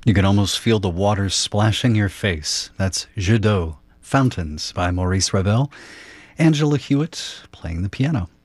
You can almost feel the water splashing your face. That's Jeux d'eau, Fountains by Maurice Ravel. Angela Hewitt playing the piano.